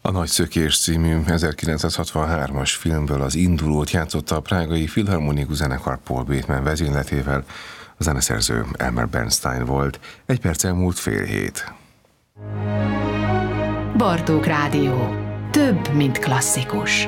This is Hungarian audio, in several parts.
A Nagy Szökés című 1963-as filmből az indulót játszotta a prágai Filharmonikus Zenekar Paul Bateman vezényletével, a zeneszerző Elmer Bernstein volt. 1 perc elmúlt 6:30. Bartók Rádió. Több, mint klasszikus.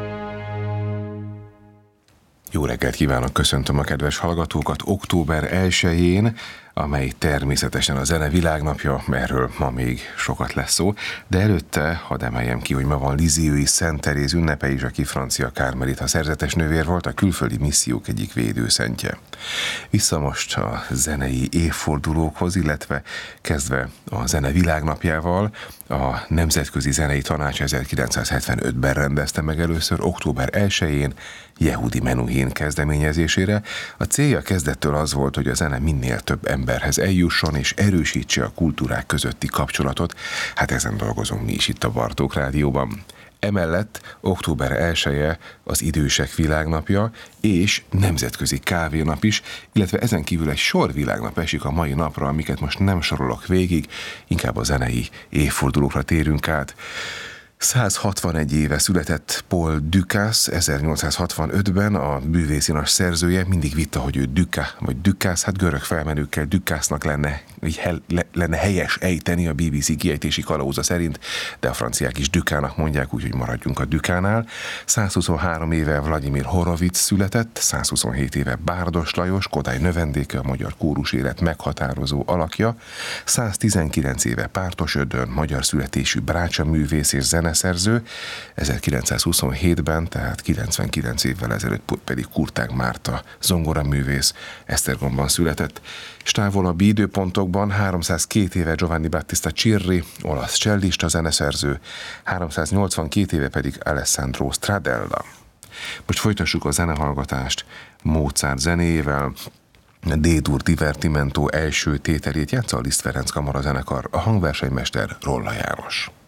Jó reggelt kívánok, köszöntöm a kedves hallgatókat október 1-én, amely természetesen a zene világnapja, erről ma még sokat lesz szó, de előtte hadd emeljem ki, hogy ma van Lisieux-i Szent Teréz ünnepe is, aki francia kármelita szerzetes nővér volt, a külföldi missziók egyik védőszentje. Vissza most a zenei évfordulókhoz, illetve kezdve a zene világnapjával, a Nemzetközi Zenei Tanács 1975-ben rendezte meg először október 1-én Yehudi Menuhin kezdeményezésére. A célja kezdettől az volt, hogy a zene minél több emberhez eljusson és erősítse a kultúrák közötti kapcsolatot. Hát ezen dolgozunk mi is itt a Bartók Rádióban. Emellett október 1-e az Idősek Világnapja és Nemzetközi Kávénap is, illetve ezen kívül egy sor világnap esik a mai napra, amiket most nem sorolok végig, inkább a zenei évfordulókra térünk át. 161 éve született Paul Dukas, 1865-ben, a bűvészinas szerzője. Mindig vitta, hogy ő Duka vagy Dukas, hát görög felmenőkkel Dukasnak lenne helyes ejteni a BBC kiejtési kalauza szerint, de a franciák is Dukának mondják, úgyhogy maradjunk a Dukánál. 123 éve Vladimir Horowitz született, 127 éve Bárdos Lajos, Kodály növendéke, a magyar kórus élet meghatározó alakja, 119 éve Pártos Ödön, magyar születésű brácsaművész és zeneszerző, 1927-ben, tehát 99 évvel ezelőtt pedig Kurtág Márta zongoraművész Esztergomban született, és távolabbi időpontokban 302 éve Giovanni Battista Cirri, olasz csellista zeneszerző, 382 éve pedig Alessandro Stradella. Most folytassuk a zenehallgatást Mozart zenéjével. D-dur divertimento első tételét játsza a Liszt Ferenc Kamara zenekar, a hangversenymester Rolla János.